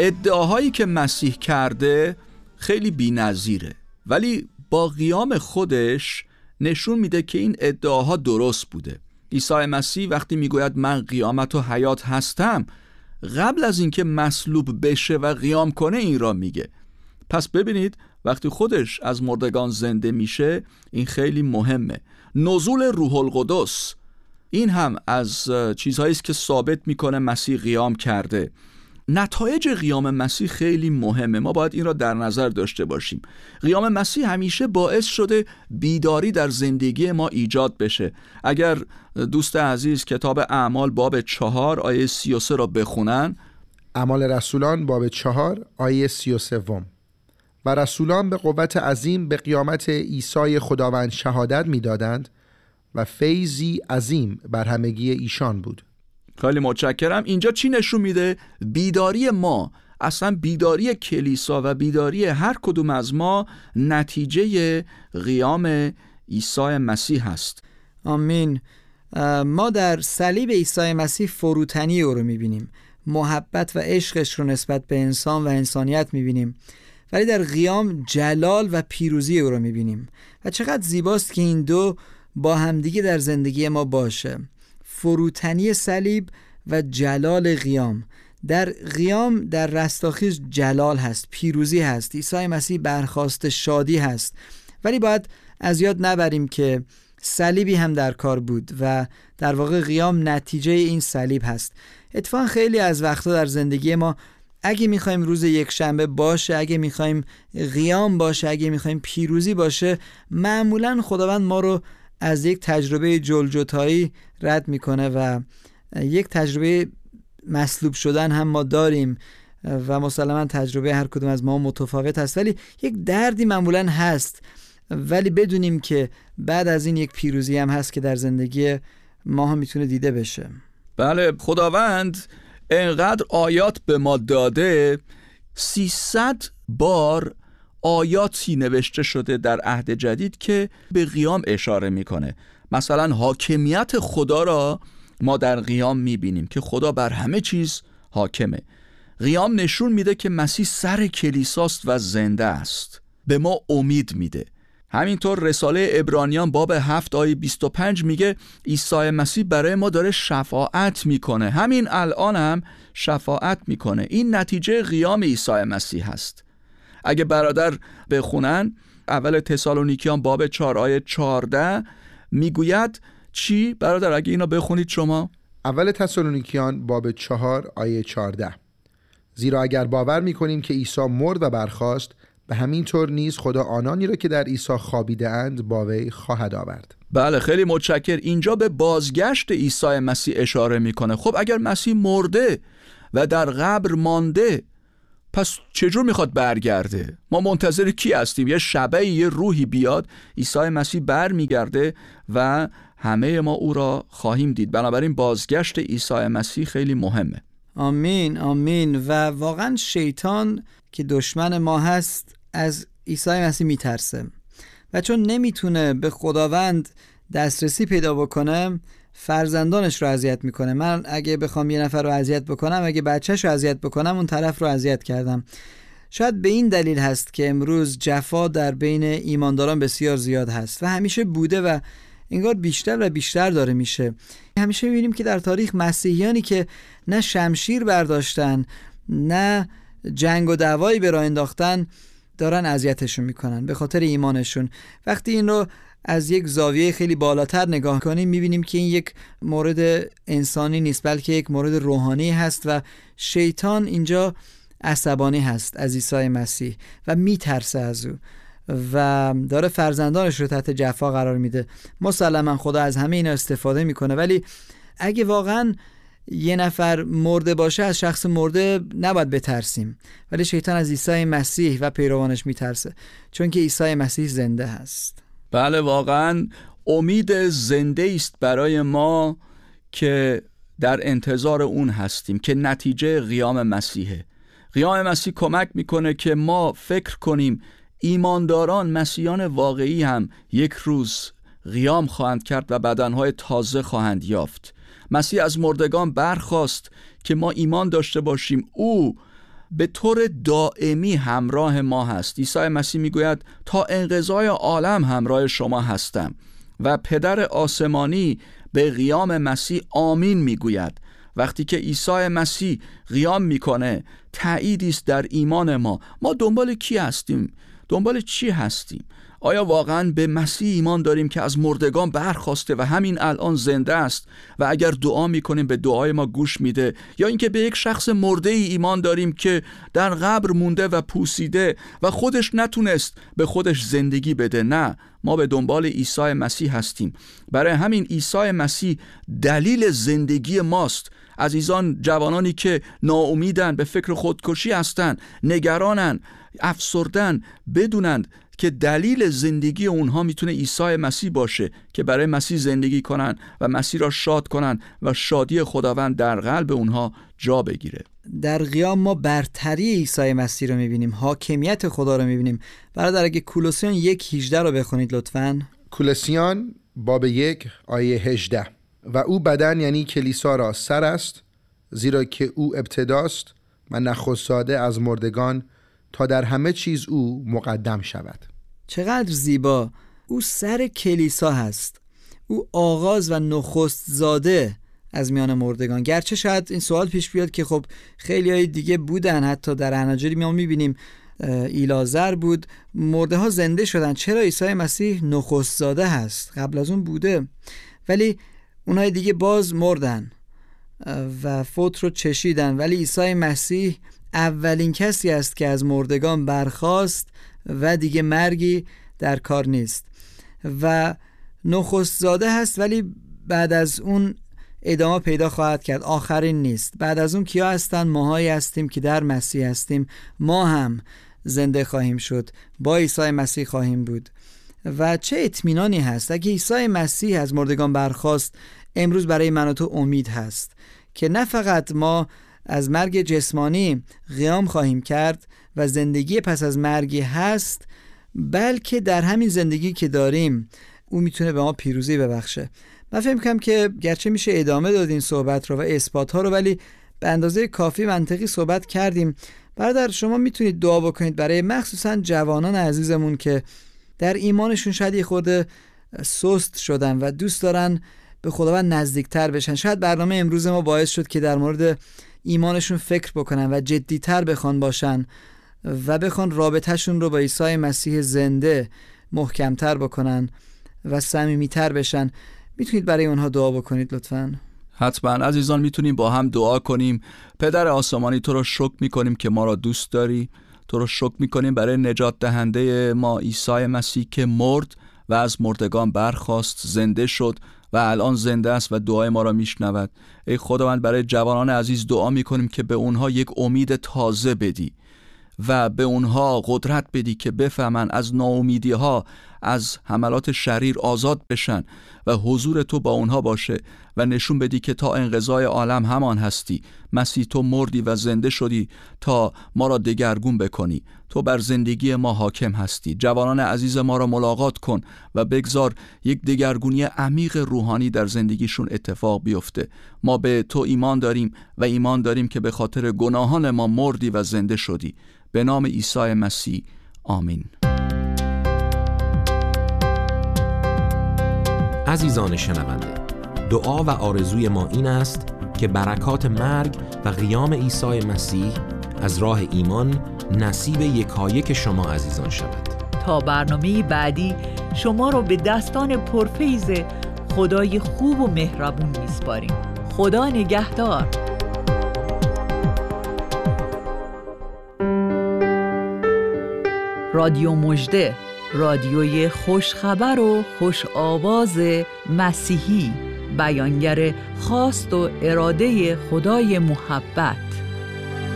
ادعاهایی که مسیح کرده خیلی بی‌نظیره، ولی با قیام خودش نشون میده که این ادعاها درست بوده. عیسی مسیح وقتی میگوید من قیامت و حیات هستم، قبل از اینکه مصلوب بشه و قیام کنه این را میگه. پس ببینید وقتی خودش از مردگان زنده میشه، این خیلی مهمه. نزول روح القدس، این هم از چیزهایی است که ثابت میکنه مسیح قیام کرده. نتایج قیام مسیح خیلی مهمه، ما باید این را در نظر داشته باشیم. قیام مسیح همیشه باعث شده بیداری در زندگی ما ایجاد بشه. اگر دوست عزیز کتاب اعمال باب 4 آیه 33 را بخونن، اعمال رسولان باب 4 آیه 33: و رسولان به قوت عظیم به قیامت عیسی خداوند شهادت می‌دادند و فیضی عظیم بر همگی ایشان بود. خیلی متشکرم. اینجا چی نشون میده؟ بیداری ما، اصلا بیداری کلیسا و بیداری هر کدوم از ما نتیجه قیام عیسی مسیح هست. آمین. ما در صلیب عیسی مسیح فروتنی او رو میبینیم، محبت و عشقش رو نسبت به انسان و انسانیت میبینیم، ولی در قیام جلال و پیروزی او رو میبینیم. و چقدر زیباست که این دو با همدیگه در زندگی ما باشه، فروتنی صلیب و جلال قیام. در قیام در رستاخیز جلال هست، پیروزی هست، عیسی مسیح برخاست شادی هست. ولی باید از یاد نبریم که صلیبی هم در کار بود و در واقع قیام نتیجه این صلیب هست. اتفاقا خیلی از وقتا در زندگی ما اگه میخوایم روز یکشنبه باشه، اگه میخوایم قیام باشه، اگه میخوایم پیروزی باشه، معمولا خداوند ما رو از یک تجربه جلجتایی رد میکنه و یک تجربه مصلوب شدن هم ما داریم و مسلما تجربه هر کدوم از ما متفاوت هست، ولی یک دردی معمولا هست. ولی بدونیم که بعد از این یک پیروزی هم هست که در زندگی ما هم میتونه دیده بشه. بله، خداوند اینقدر آیات به ما داده، 300 بار آیاتی نوشته شده در عهد جدید که به قیام اشاره میکنه. مثلا حاکمیت خدا را ما در قیام میبینیم که خدا بر همه چیز حاکمه. قیام نشون میده که مسیح سر کلیساست و زنده است، به ما امید میده. همینطور رساله عبرانیان باب 7 آیه 25 میگه عیسی مسیح برای ما داره شفاعت میکنه، همین الان هم شفاعت میکنه. این نتیجه قیام عیسی مسیح هست. اگه برادر بخونن اول تسالونیکیان باب 4 آیه 14 میگوید چی؟ برادر اگه اینو بخونید شما. اول تسالونیکیان باب 4 آیه 14: زیرا اگر باور میکنیم که عیسی مرد و برخاست، به همین طور نیز خدا آنانی را که در عیسی خوابیده اند با وی خواهد آورد. بله، خیلی متشکر. اینجا به بازگشت عیسی مسیح اشاره میکنه. خب اگر مسیح مرده و در قبر مانده، پس چجور میخواد برگرده؟ ما منتظر کی هستیم؟ یه شبه، یه روحی بیاد. عیسی مسیح بر میگرده و همه ما او را خواهیم دید. بنابراین بازگشت عیسی مسیح خیلی مهمه. آمین آمین. و واقعا شیطان که دشمن ما هست از عیسی مسیح میترسه و چون نمیتونه به خداوند دسترسی پیدا بکنه، فرزندانش رو اذیت میکنه. من اگه بخوام یه نفر رو اذیت بکنم، اگه بچه‌ش رو اذیت بکنم، اون طرف رو اذیت کردم. شاید به این دلیل هست که امروز جفا در بین ایمانداران بسیار زیاد هست و همیشه بوده و انگار بیشتر و بیشتر داره میشه. همیشه میبینیم که در تاریخ مسیحیانی که نه شمشیر برداشتن نه جنگ و دعوایی به راه انداختن دارن اذیتشون میکنن به خاطر ایمانشون. وقتی این رو از یک زاویه خیلی بالاتر نگاه کنیم میبینیم که این یک مورد انسانی نیست، بلکه یک مورد روحانی هست و شیطان اینجا عصبانی هست از عیسی مسیح و میترسه از او و داره فرزندانش رو تحت جفا قرار میده. مسلما خدا از همه اینا استفاده میکنه، ولی اگه واقعا یه نفر مرده باشه از شخص مرده نباید بترسیم، ولی شیطان از عیسی مسیح و پیروانش میترسه چون که عیسی مسیح زنده هست. بله، واقعا امید زنده است برای ما که در انتظار اون هستیم که نتیجه قیام مسیحه. قیام مسیح کمک میکنه که ما فکر کنیم ایمانداران، مسیحیان واقعی هم یک روز قیام خواهند کرد و بدنهای تازه خواهند یافت. مسیح از مردگان برخاست که ما ایمان داشته باشیم او به طور دائمی همراه ما هست. عیسی مسیح میگوید تا انقضای عالم همراه شما هستم و پدر آسمانی به قیام مسیح آمین میگوید. وقتی که عیسی مسیح قیام میکنه تأییدی است در ایمان ما. ما دنبال کی هستیم؟ دنبال چی هستیم؟ آیا واقعا به مسیح ایمان داریم که از مردگان برخاسته و همین الان زنده است و اگر دعا میکنیم به دعای ما گوش میده، یا اینکه به یک شخص مرده ای ایمان داریم که در قبر مونده و پوسیده و خودش نتونست به خودش زندگی بده؟ نه، ما به دنبال عیسی مسیح هستیم. برای همین عیسی مسیح دلیل زندگی ماست. عزیزان، جوانانی که ناامیدن، به فکر خودکشی هستن، نگرانن، افسردن، بدونند که دلیل زندگی اونها میتونه عیسی مسیح باشه که برای مسیح زندگی کنن و مسیح را شاد کنن و شادی خداوند در قلب اونها جا بگیره. در قیام ما برتری عیسی مسیح رو میبینیم، حاکمیت خدا رو میبینیم. برادر اگه کولوسیان 1:18 رو بخونید لطفاً. کولوسیان باب 1 آیه 18: و او بدن یعنی کلیسا را سر است، زیرا که او ابتداست و نخست زاده از مردگان، تا در همه چیز او مقدم شود. چقدر زیبا! او سر کلیسا هست، او آغاز و نخست زاده از میان مردگان. گرچه شاید این سوال پیش بیاد که خب خیلی های دیگه بودن، حتی در اناجیل ما میبینیم ایلازر بود، مرده ها زنده شدن، چرا عیسی مسیح نخست زاده هست؟ قبل از اون بوده، ولی اونهای دیگه باز مردن و فوت رو چشیدن، ولی عیسی مسیح اولین کسی است که از مردگان برخاست و دیگه مرگی در کار نیست و نخست زاده هست، ولی بعد از اون ادامه پیدا خواهد کرد، آخرین نیست. بعد از اون کیا هستن؟ ماهایی هستیم که در مسیح هستیم، ما هم زنده خواهیم شد، با عیسی مسیح خواهیم بود. و چه اطمینانی هست اگه عیسی مسیح از مردگان برخاست، امروز برای من و تو امید هست که نه فقط ما از مرگ جسمانی قیام خواهیم کرد و زندگی پس از مرگی هست، بلکه در همین زندگی که داریم او میتونه به ما پیروزی ببخشه. من فکر می‌کنم که گرچه میشه ادامه داد این صحبت رو و اثبات ها رو، ولی به اندازه کافی منطقی صحبت کردیم. برادر شما میتونید دعا بکنید برای مخصوصا جوانان عزیزمون که در ایمانشون شاید یه خورده سست شدن و دوست دارن به خداوند نزدیکتر بشن. شاید برنامه امروز ما باعث شد که در مورد ایمانشون فکر بکنن و جدیتر بخوان باشن و بخوان رابطهشون رو با عیسی مسیح زنده محکمتر بکنن و صمیمیتر بشن. میتونید برای اونها دعا بکنید لطفاً؟ حتما عزیزان، میتونیم با هم دعا کنیم. پدر آسمانی، تو رو شکر میکنیم که ما را دوست داری. تو رو شکر میکنیم برای نجات دهنده ما عیسی مسیح که مرد و از مردگان برخاست، زنده شد و الان زنده است و دعای ما را میشنود. ای خداوند، برای جوانان عزیز دعا میکنیم که به اونها یک امید تازه بدی و به اونها قدرت بدی که بفهمن از ناامیدی ها، از حملات شریر آزاد بشن و حضور تو با اونها باشه و نشون بدی که تا انقضای عالم همان هستی. مسیح، تو مردی و زنده شدی تا ما را دگرگون بکنی. تو بر زندگی ما حاکم هستی. جوانان عزیز ما را ملاقات کن و بگذار یک دگرگونی عمیق روحانی در زندگیشون اتفاق بیفته. ما به تو ایمان داریم و ایمان داریم که به خاطر گناهان ما مردی و زنده شدی. به نام عیسی مسیح، آمین. عزیزان شنونده، دعا و آرزوی ما این است که برکات مرگ و قیام عیسی مسیح از راه ایمان نصیب یکایک شما عزیزان شود. تا برنامه بعدی شما رو به دستان پرفیض خدای خوب و مهربون میسپاریم. خدا نگهدار. رادیو مژده، رادیوی خوشخبر و خوش آواز مسیحی، بیانگر خواست و اراده خدای محبت.